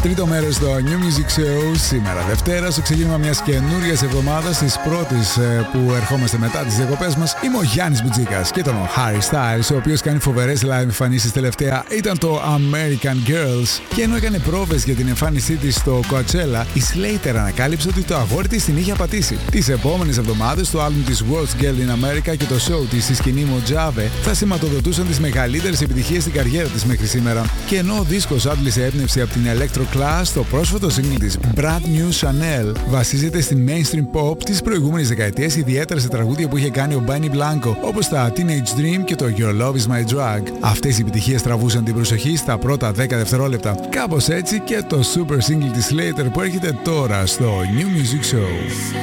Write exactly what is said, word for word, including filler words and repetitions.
Τρίτο μέρος στο New Music Show. Σήμερα Δευτέρα, στο ξεκίνημα μιας καινούριας εβδομάδας, της πρώτης που ερχόμαστε μετά τις διακοπές μας. Είμαι ο Γιάννης Μπουτζίκας και τον Harry Styles, ο οποίος κάνει φοβερές live εμφανίσεις τελευταία. Ήταν το American Girls. Και ενώ έκανε πρόβες για την εμφάνισή της στο Coachella, η Slater ανακάλυψε ότι το αγόρι της την είχε απατήσει. Τις επόμενες εβδομάδες, το άλμπουμ της World's Girl in America και το show της στη σκηνή Mojave θα σηματοδοτούσαν τις μεγαλύτερες επιτυχίες στην καριέρα της μέχρι σήμερα. Και ενώ ο δίσκος άντλησε έμπνευση από την Electro Class, το πρόσφατο single της Brand New Chanel βασίζεται στην mainstream pop της προηγούμενης δεκαετίας, ιδιαίτερα σε τραγούδια που είχε κάνει ο Benny Blanco, όπως τα Teenage Dream και το Your Love Is My Drug. Αυτές οι επιτυχίες τραβούσαν την προσοχή στα πρώτα δέκα δευτερόλεπτα. Κάπως έτσι και το super single της Slater που έρχεται τώρα στο New Music Show.